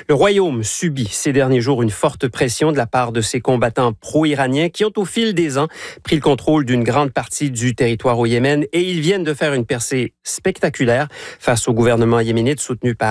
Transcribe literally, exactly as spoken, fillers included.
Le Royaume subit ces derniers jours une forte pression de la part de ses combattants pro-iraniens qui ont au fil des ans pris le contrôle d'une grande partie du territoire au Yémen et ils viennent de faire une percée spectaculaire face au gouvernement yéménite soutenu par